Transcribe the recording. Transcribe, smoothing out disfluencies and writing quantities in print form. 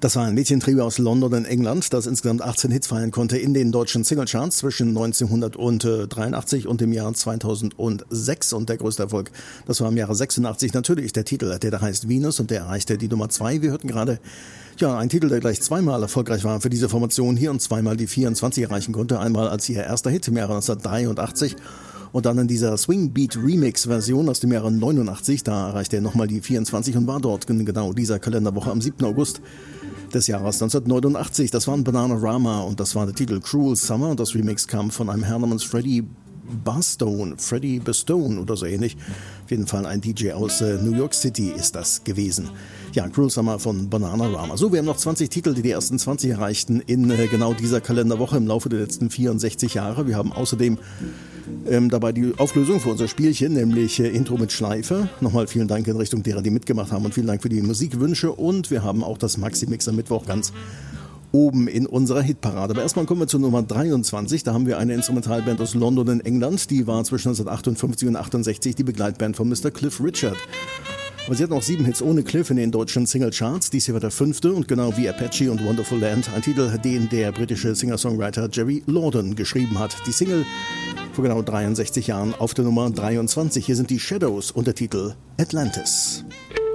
Das war ein Mädchentrio aus London in England, das insgesamt 18 Hits feiern konnte in den deutschen Singlecharts zwischen 1983 und dem Jahr 2006. Und der größte Erfolg, das war im Jahre 86 natürlich der Titel, der da heißt Venus, und der erreichte die Nummer 2. Wir hörten gerade einen Titel, der gleich zweimal erfolgreich war für diese Formation hier und zweimal die 24 erreichen konnte. Einmal als ihr erster Hit im Jahre 1983. Und dann in dieser Swing Beat Remix Version aus dem Jahre 89, da erreichte er nochmal die 24 und war dort in genau dieser Kalenderwoche am 7. August des Jahres 1989. Das waren Bananarama und das war der Titel Cruel Summer, und das Remix kam von einem Herrn namens Freddie Bastone oder so ähnlich. Auf jeden Fall ein DJ aus New York City ist das gewesen. Ja, Cruel Summer von Bananarama. So, wir haben noch 20 Titel, die ersten 20 erreichten in genau dieser Kalenderwoche im Laufe der letzten 64 Jahre. Wir haben außerdem dabei die Auflösung für unser Spielchen, nämlich Intro mit Schleife. Nochmal vielen Dank in Richtung derer, die mitgemacht haben, und vielen Dank für die Musikwünsche. Und wir haben auch das Maxi-Mix am Mittwoch ganz oben in unserer Hitparade. Aber erstmal kommen wir zur Nummer 23. Da haben wir eine Instrumentalband aus London in England. Die war zwischen 1958 und 68 die Begleitband von Mr. Cliff Richard. Aber sie hat noch 7 Hits ohne Cliff in den deutschen Singlecharts. Dies hier war der 5. und genau wie Apache und Wonderful Land ein Titel, den der britische Singer-Songwriter Jerry Lorden geschrieben hat. Die Single vor genau 63 Jahren auf der Nummer 23. Hier sind die Shadows und der Titel Atlantis.